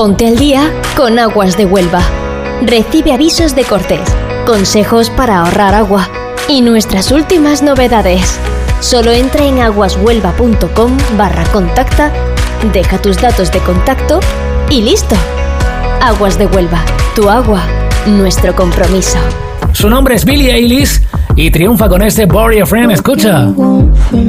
Ponte al día con Aguas de Huelva. Recibe avisos de cortes, consejos para ahorrar agua y nuestras últimas novedades. Solo entra en aguashuelva.com/contacta, deja tus datos de contacto y listo. Aguas de Huelva, tu agua, nuestro compromiso. Su nombre es Billie Eilish y triunfa con este Warrior Friend. Escucha.